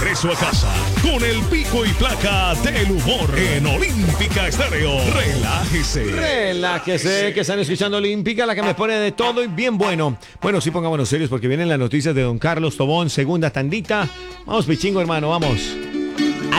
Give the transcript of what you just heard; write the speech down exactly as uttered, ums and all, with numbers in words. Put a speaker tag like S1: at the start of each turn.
S1: regreso a casa con el pico y placa del humor en Olímpica Estéreo. Relájese.
S2: Relájese, que están escuchando Olímpica, la que me pone de todo y bien bueno. Bueno, sí, pongámonos serios porque vienen las noticias de don Carlos Tobón, segunda tandita. Vamos, pichingo, hermano, vamos.